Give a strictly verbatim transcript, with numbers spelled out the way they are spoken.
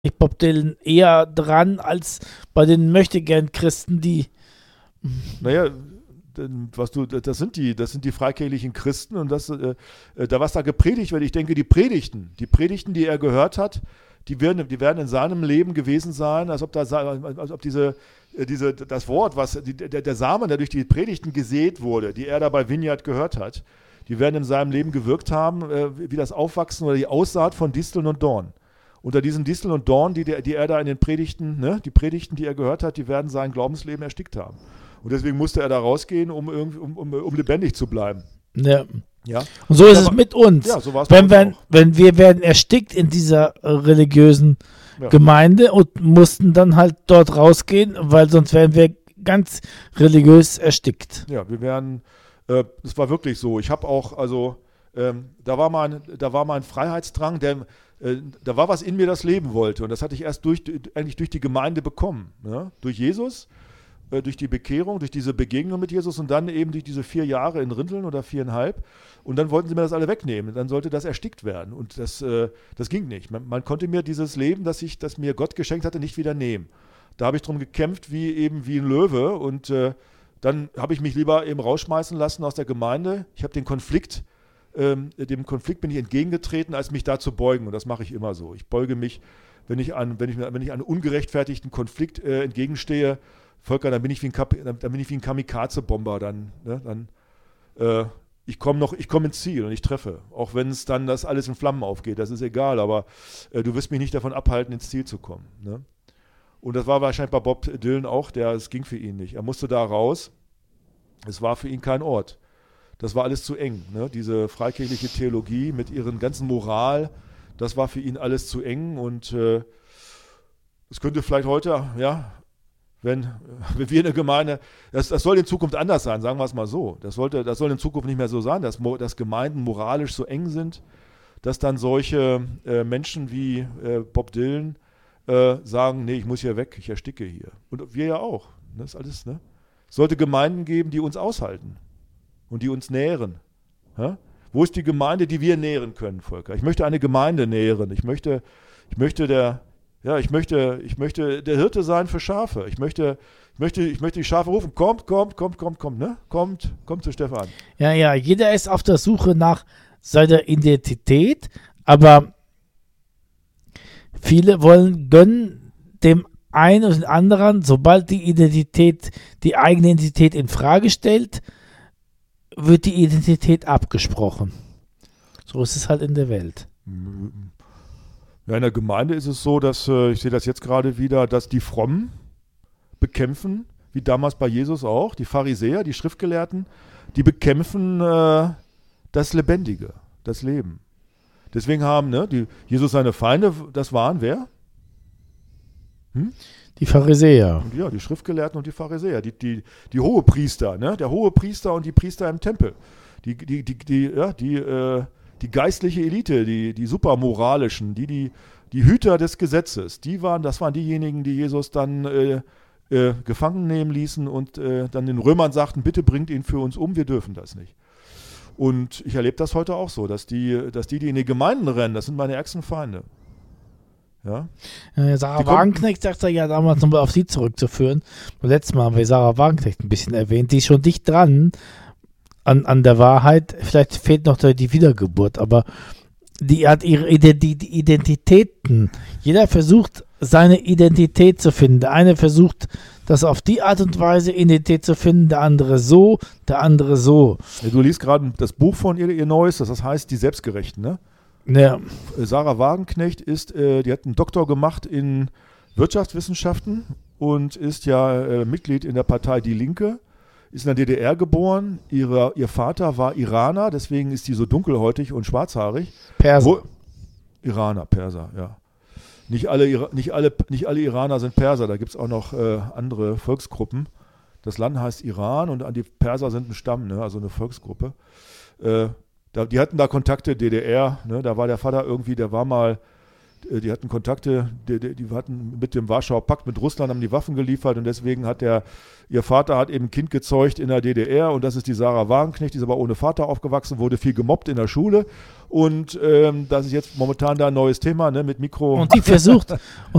Bob Dylan eher dran als bei den Möchtegern-Christen, die... Naja, was du, das sind die, das sind die freikirchlichen Christen und das, äh, da was da gepredigt wird, ich denke, die Predigten, die Predigten, die er gehört hat, die werden, die werden in seinem Leben gewesen sein, als ob da, als ob diese, diese, das Wort, was, die, der, der Samen, der durch die Predigten gesät wurde, die er da bei Vineyard gehört hat, die werden in seinem Leben gewirkt haben, äh, wie das Aufwachsen oder die Aussaat von Disteln und Dorn. Unter diesen Disteln und Dorn, die, die er da in den Predigten, ne, die Predigten, die er gehört hat, die werden sein Glaubensleben erstickt haben. Und deswegen musste er da rausgehen, um, um, um, um lebendig zu bleiben. Ja. Ja. Und so ist es mit uns. Ja, so war es wenn, bei uns wenn, auch. wenn wir werden erstickt in dieser äh, religiösen Ja. Gemeinde und mussten dann halt dort rausgehen, weil sonst wären wir ganz religiös erstickt. Ja, wir wären, äh, das war wirklich so. Ich habe auch, also, ähm, da war mein, da war mein Freiheitsdrang, der, äh, da war was in mir, das leben wollte. Und das hatte ich erst durch, eigentlich durch die Gemeinde bekommen. Ne? Durch Jesus, äh, durch die Bekehrung, durch diese Begegnung mit Jesus und dann eben durch diese vier Jahre in Rinteln oder viereinhalb. Und dann wollten sie mir das alle wegnehmen. Dann sollte das erstickt werden. Und das, äh, das ging nicht. Man, man konnte mir dieses Leben, das, ich, das mir Gott geschenkt hatte, nicht wieder nehmen. Da habe ich drum gekämpft, wie eben wie ein Löwe. Und äh, dann habe ich mich lieber eben rausschmeißen lassen aus der Gemeinde. Ich habe den Konflikt, ähm, dem Konflikt bin ich entgegengetreten, als mich da zu beugen. Und das mache ich immer so. Ich beuge mich, wenn ich an, wenn ich, wenn ich einem ungerechtfertigten Konflikt äh, entgegenstehe, Volker, dann bin ich wie ein, Kap- dann bin ich wie ein Kamikaze-Bomber. Dann, ne, dann äh, ich komme noch, ich komme ins Ziel und ich treffe. Auch wenn es dann das alles in Flammen aufgeht, das ist egal. Aber äh, du wirst mich nicht davon abhalten, ins Ziel zu kommen. Ne? Und das war wahrscheinlich bei Bob Dylan auch, der, es ging für ihn nicht. Er musste da raus. Es war für ihn kein Ort. Das war alles zu eng. Ne? Diese freikirchliche Theologie mit ihren ganzen Moral, das war für ihn alles zu eng. Und es äh, könnte vielleicht heute, ja, wenn, wenn wir eine Gemeinde, das, das soll in Zukunft anders sein, sagen wir es mal so. Das, sollte, das soll in Zukunft nicht mehr so sein, dass, dass Gemeinden moralisch so eng sind, dass dann solche äh, Menschen wie äh, Bob Dylan äh, sagen, nee, ich muss hier weg, ich ersticke hier. Und wir ja auch. Das ist alles, ne? Es sollte Gemeinden geben, die uns aushalten und die uns nähren. Ja? Wo ist die Gemeinde, die wir nähren können, Volker? Ich möchte eine Gemeinde nähren. Ich möchte, ich möchte der Ja, ich möchte, ich möchte der Hirte sein für Schafe. Ich möchte, ich möchte, ich möchte die Schafe rufen. Kommt, kommt, kommt, kommt, kommt, ne? Kommt, kommt zu Stefan. Ja, ja, jeder ist auf der Suche nach seiner Identität, aber viele wollen, gönnen dem einen oder den anderen, sobald die Identität, die eigene Identität in Frage stellt, wird die Identität abgesprochen. So ist es halt in der Welt. Ja, in der Gemeinde ist es so, dass, äh, ich sehe das jetzt gerade wieder, dass die Frommen bekämpfen, wie damals bei Jesus auch, die Pharisäer, die Schriftgelehrten, die bekämpfen äh, das Lebendige, das Leben. Deswegen haben, ne, die, Jesus seine Feinde, das waren wer? Hm? Die Pharisäer. Ja, die Schriftgelehrten und die Pharisäer, die, die, die Hohepriester, ne? Der Hohepriester und die Priester im Tempel. Die, die, die, die, ja, die, äh, die geistliche Elite, die, die supermoralischen, die, die, die Hüter des Gesetzes, die waren, das waren diejenigen, die Jesus dann äh, äh, gefangen nehmen ließen und äh, dann den Römern sagten, bitte bringt ihn für uns um, wir dürfen das nicht. Und ich erlebe das heute auch so, dass die, dass die, die in die Gemeinden rennen, das sind meine ärgsten Feinde. Ja. Äh, Sarah Wagenknecht sagt ja damals nochmal auf sie zurückzuführen. Beim letzten Mal haben wir Sarah Wagenknecht ein bisschen erwähnt, die ist schon dicht dran an, an der Wahrheit. Vielleicht fehlt noch die Wiedergeburt, aber die hat ihre Identitäten. Jeder versucht, seine Identität zu finden. Der eine versucht, das auf die Art und Weise Identität zu finden, der andere so, der andere so. Ja, du liest gerade das Buch von ihr, ihr Neues, das heißt Die Selbstgerechten, ne? Ja. Sarah Wagenknecht ist, äh, die hat einen Doktor gemacht in Wirtschaftswissenschaften und ist ja äh, Mitglied in der Partei Die Linke, ist in der D D R geboren, ihre, ihr Vater war Iraner, deswegen ist sie so dunkelhäutig und schwarzhaarig. Perser. Wo, Iraner, Perser, ja. Nicht alle, nicht alle, nicht alle Iraner sind Perser, da gibt es auch noch äh, andere Volksgruppen. Das Land heißt Iran und die Perser sind ein Stamm, ne, also eine Volksgruppe. Äh, Da, die hatten da Kontakte, D D R, ne, da war der Vater irgendwie, der war mal, die hatten Kontakte, die, die, die hatten mit dem Warschauer Pakt, mit Russland, haben die Waffen geliefert und deswegen hat der, ihr Vater hat eben ein Kind gezeugt in der D D R und das ist die Sarah Wagenknecht, die ist aber ohne Vater aufgewachsen, wurde viel gemobbt in der Schule und ähm, das ist jetzt momentan da ein neues Thema, ne, mit Mikro. Und die versucht,